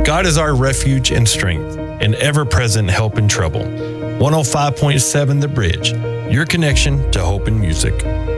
God is our refuge and strength, and ever-present help in trouble. 105.7 The Bridge, your connection to hope and music.